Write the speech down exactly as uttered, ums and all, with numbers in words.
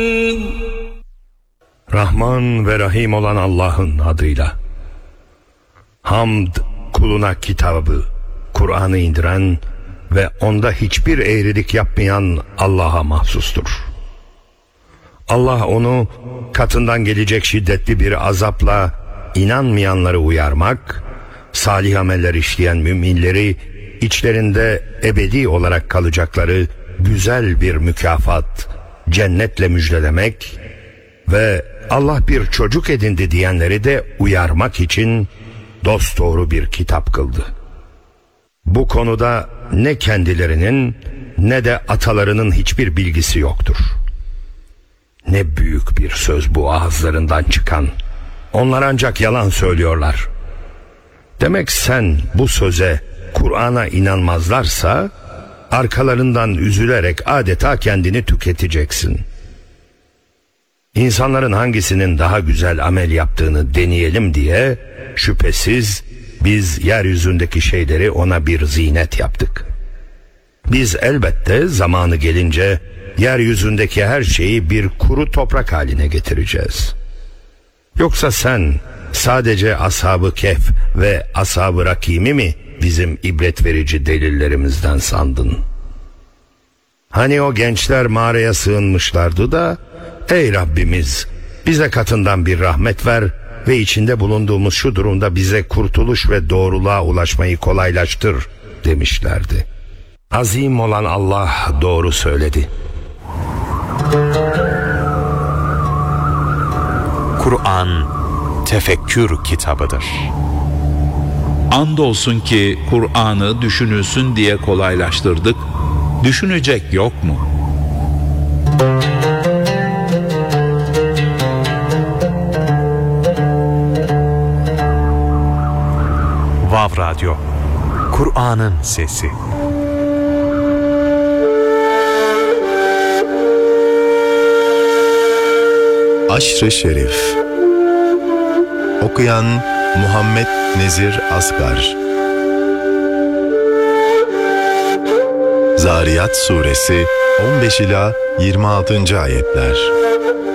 Rahman ve Rahim olan Allah'ın adıyla. Hamd, kuluna kitabı, Kur'an'ı indiren ve onda hiçbir eğrilik yapmayan Allah'a mahsustur. Allah onu katından gelecek şiddetli bir azapla inanmayanları uyarmak, salih ameller işleyen müminleri içlerinde ebedi olarak kalacakları güzel bir mükafat, cennetle müjdelemek ve Allah bir çocuk edindi diyenleri de uyarmak için dosdoğru bir kitap kıldı. Bu konuda ne kendilerinin ne de atalarının hiçbir bilgisi yoktur. Ne büyük bir söz bu ağızlarından çıkan. Onlar ancak yalan söylüyorlar. Demek sen bu söze, Kur'an'a inanmazlarsa arkalarından üzülerek adeta kendini tüketeceksin. İnsanların hangisinin daha güzel amel yaptığını deneyelim diye şüphesiz biz yeryüzündeki şeyleri ona bir zinet yaptık. Biz elbette zamanı gelince yeryüzündeki her şeyi bir kuru toprak haline getireceğiz. Yoksa sen sadece Ashab-ı Kehf ve Ashab-ı Rakim'i mi bizim ibret verici delillerimizden sandın? Hani o gençler mağaraya sığınmışlardı da, ey Rabbimiz bize katından bir rahmet ver ve içinde bulunduğumuz şu durumda bize kurtuluş ve doğruluğa ulaşmayı kolaylaştır demişlerdi. Azim olan Allah doğru söyledi. Kur'an tefekkür kitabıdır. Andolsun ki Kur'an'ı düşünülsün diye kolaylaştırdık. Düşünecek yok mu? Vav Radyo, Kur'an'ın sesi. Aşr-ı Şerif. Okuyan Muhammed Nezir Asgar. Zariyat Suresi on beş ila yirmi altıncı ayetler.